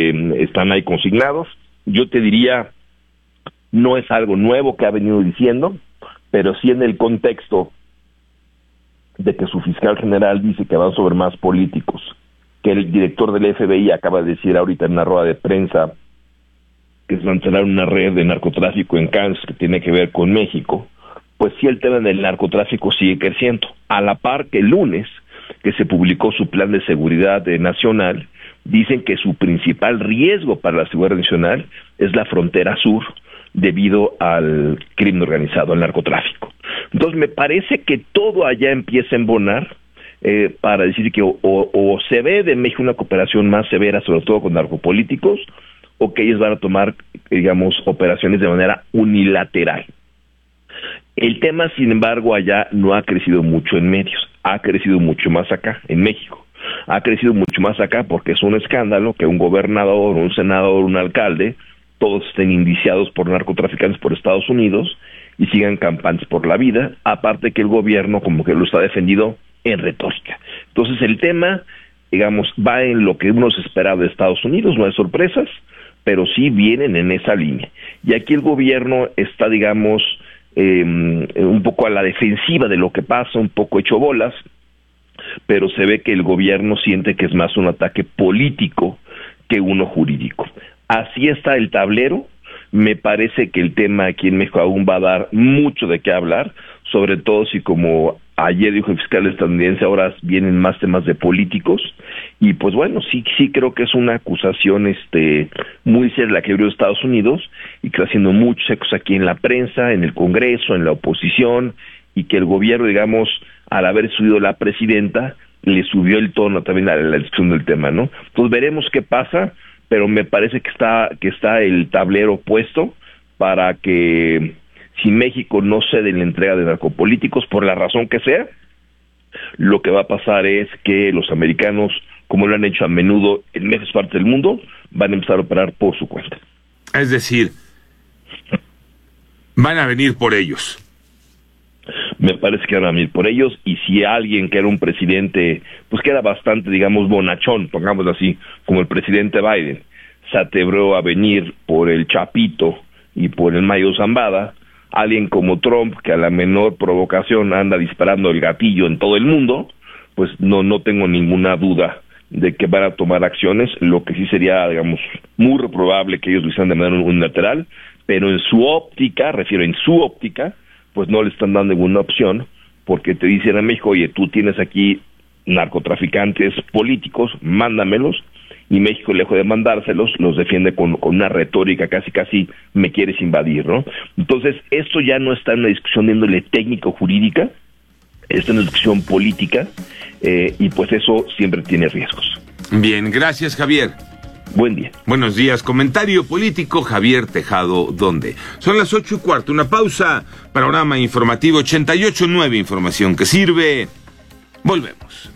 están ahí consignados. Yo te diría, no es algo nuevo que ha venido diciendo, pero sí en el contexto de que su fiscal general dice que van sobre más políticos, que el director del FBI acaba de decir ahorita en una rueda de prensa que desmantelaron una red de narcotráfico en Kansas que tiene que ver con México, pues sí, el tema del narcotráfico sigue creciendo, a la par que el lunes, que se publicó su plan de seguridad nacional, dicen que su principal riesgo para la seguridad nacional es la frontera sur, debido al crimen organizado, al narcotráfico. Entonces me parece que todo allá empieza a embonar para decir que o se ve de México una cooperación más severa, sobre todo con narcopolíticos, o que ellos van a tomar, digamos, operaciones de manera unilateral. El tema, sin embargo, allá no ha crecido mucho en medios, ha crecido mucho más acá, en México. Ha crecido mucho más acá porque es un escándalo que un gobernador, un senador, un alcalde, todos estén indiciados por narcotraficantes por Estados Unidos y sigan campantes por la vida, aparte que el gobierno como que lo está defendido en retórica. Entonces el tema, digamos, va en lo que uno se esperaba de Estados Unidos, no hay sorpresas, pero sí vienen en esa línea. Y aquí el gobierno está, digamos, un poco a la defensiva de lo que pasa, un poco hecho bolas, pero se ve que el gobierno siente que es más un ataque político que uno jurídico. Así está el tablero. Me parece que el tema aquí en México aún va a dar mucho de qué hablar, sobre todo si, como ayer dijo el fiscal estadounidense, ahora vienen más temas de políticos, y pues bueno, sí creo que es una acusación muy seria la que abrió Estados Unidos, y que está haciendo muchos ecos aquí en la prensa, en el Congreso, en la oposición, y que el gobierno, digamos, al haber subido la presidenta, le subió el tono también a la discusión del tema, ¿no? Entonces veremos qué pasa, pero me parece que está el tablero puesto para que, si México no cede en la entrega de narcopolíticos, por la razón que sea, lo que va a pasar es que los americanos, como lo han hecho a menudo en muchas partes del mundo, van a empezar a operar por su cuenta. Es decir, van a venir por ellos. Me parece que van a venir por ellos, y si alguien que era un presidente, pues que era bastante, digamos, bonachón, pongámoslo así, como el presidente Biden, se atrevió a venir por el Chapito y por el Mayo Zambada, alguien como Trump, que a la menor provocación anda disparando el gatillo en todo el mundo, pues no tengo ninguna duda de que van a tomar acciones, lo que sí sería, digamos, muy probable que ellos lo hicieran de manera unilateral, pero en su óptica, pues no le están dando ninguna opción, porque te dicen a México, oye, tú tienes aquí narcotraficantes políticos, mándamelos, y México, lejos de mandárselos, los defiende con una retórica casi me quieres invadir, ¿no? Entonces, esto ya no está en una discusión de índole técnico-jurídica, está en una discusión política, y pues eso siempre tiene riesgos. Bien, gracias, Javier. Buen día. Buenos días. Comentario político, Javier Tejado, ¿dónde? Son las 8:15, una pausa. Panorama informativo 88.9, información que sirve. Volvemos.